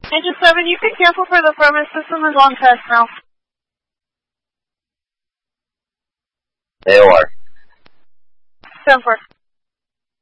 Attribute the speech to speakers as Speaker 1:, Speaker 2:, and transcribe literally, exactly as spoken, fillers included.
Speaker 1: Engine seven, you can cancel for the front. System is on test now.
Speaker 2: A O R.
Speaker 1: ten four.